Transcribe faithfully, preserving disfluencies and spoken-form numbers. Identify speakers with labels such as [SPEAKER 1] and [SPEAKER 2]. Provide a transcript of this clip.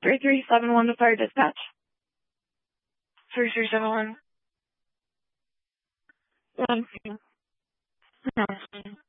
[SPEAKER 1] three three seven one to fire dispatch.
[SPEAKER 2] three three seven one.
[SPEAKER 1] One.
[SPEAKER 2] No.